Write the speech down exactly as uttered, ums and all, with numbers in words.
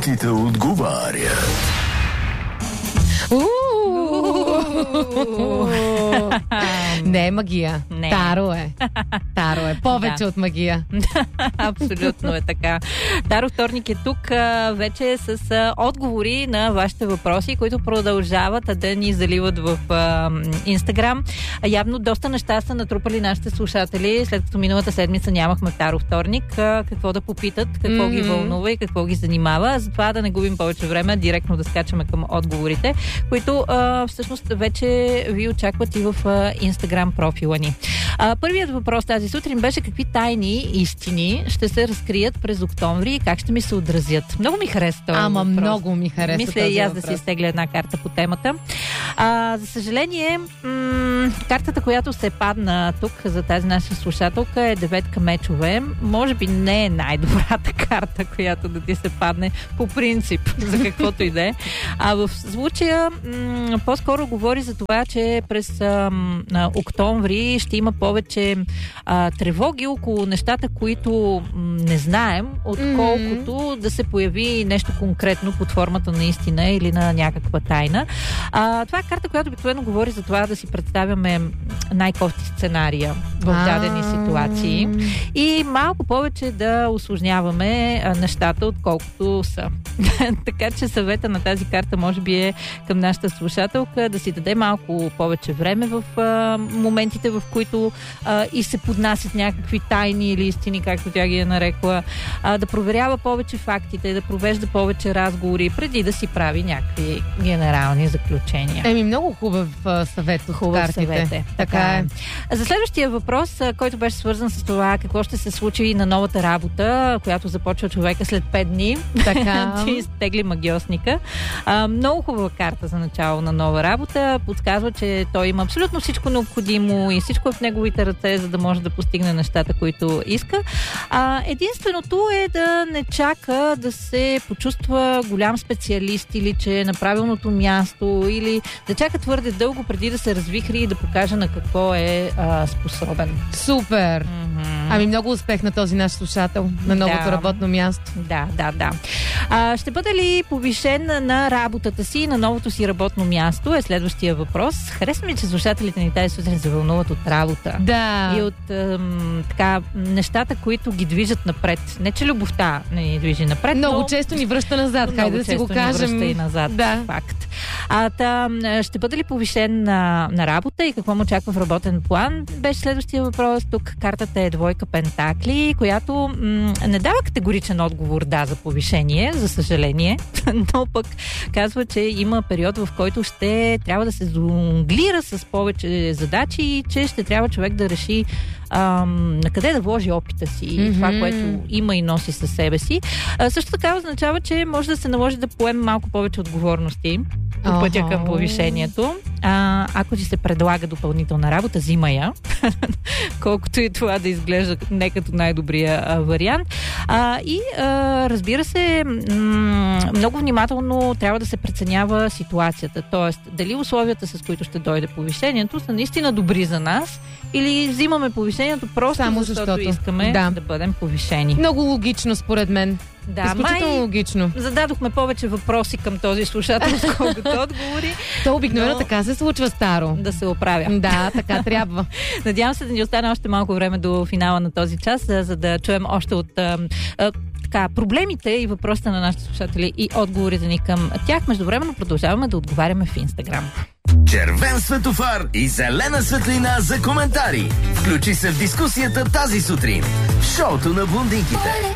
Блондинките отговарят. Не е магия. Не. Таро е. Таро е. Повече Да. от магия. Абсолютно е така. Таро вторник е тук а, вече с а, отговори на вашите въпроси, които продължават да ни заливат в а, Инстаграм. А, явно доста неща са натрупали нашите слушатели, след като миналата седмица нямахме Таро вторник. А, какво да попитат, какво mm-hmm. ги вълнува и какво ги занимава. Затова да не губим повече време, директно да скачаме към отговорите, които а, всъщност вече ви очакват и в а, Инстаграм профила ни. А, първият въпрос тази сутрин беше какви тайни истини ще се разкрият през октомври и как ще ми се отразят. Много ми хареса този Ама въпрос. много ми хареса. Мисля и аз да си изтегля една карта по темата. А, за съжаление, м- картата, която се падна тук за тази наша слушателка е деветка мечове. Може би не е най-добрата карта, която да ти се падне по принцип, за каквото и да е. А в случая м- по-скоро говори за това, че през а, а, октомври ще има повече а, тревоги около нещата, които м- не знаем, отколкото mm-hmm. да се появи нещо конкретно под формата на истина или на някаква тайна. А, това е карта, която обикновено говори за това да си представяме най-кофти сценария в дадени ситуации и малко повече да усложняваме а, нещата, отколкото са. Така че съвета на тази карта може би е към нашата слушателка да си даде малко повече време в а, моментите, в които а, и се поднасят някакви тайни или истини, както тя ги е нарекла, а, да проверява повече фактите, да провежда повече разговори, преди да си прави някакви генерални заключения. Еми, много хубав а, съвет от Хубав картите. съвет е. Така е. За следващия въпрос, а, който беше свързан с това какво ще се случи на новата работа, която започва човека след пет дни. Така. Ти изтегли магиосника. А, много хубава карта за начало на нова работа. Подсказва, че той има абсолютно всичко необходимо и всичко е в неговите ръце, за да може да постигне нещата, които иска. А, единственото е да не чака да се почувства голям специалист или че е на правилното място, или да чака твърде дълго преди да се развихри и да покаже на какво е а, способен. Супер! Mm-hmm. Ами много успех на този наш слушател на новото Да. работно място. Да, да, да. А, ще бъде ли повишен на работата си, на новото си работно място? Е следващия въпрос. Харесва ми, че слушателите ни тази сутрин се вълнуват от работа. Да. И от ам, така, нещата, които ги движат напред. Не, че любовта не ни движи напред, Много но често ни връща назад. много Хайде да си често го ни кажем. връща и назад. Да. Факт. А, та, ще бъде ли повишен на, на работа и какво му очаква в работен план? Беше следващия въпрос. Тук картата е двойка пентакли, която м- не дава категоричен отговор да за повишение, за съжаление, но пък казва, че има период, в който ще трябва да се зонглира с повече задачи и че ще трябва човек да реши ам, на къде да вложи опита си и Mm-hmm. това, което има и носи със себе си. А, също така означава, че може да се наложи да поеме малко повече отговорности по пътя Ага. към повишението. А, ако ти се предлага допълнителна работа, взима я. Колкото и това да изглежда не като най-добрия а, вариант. А, и а, разбира се, м- много внимателно трябва да се преценява ситуацията. Тоест, дали условията, с които ще дойде повишението, са наистина добри за нас или взимаме повишението просто Само защото, защото. искаме Да. да бъдем повишени. Много логично, според мен. Да, Изключително май логично. зададохме повече въпроси към този слушател, отколкото отговори. То обикновено Но- така се случва, Старо. Да се оправя. Да, така трябва. Надявам се да ни остане още малко време до финала на този час, за, за да чуем още от а, а, така, проблемите и въпросите на нашите слушатели и отговорите ни към тях. Междувременно продължаваме да отговаряме в Инстаграм. Червен светофар и зелена светлина за коментари. Включи се в дискусията тази сутрин в шоуто на блондинките.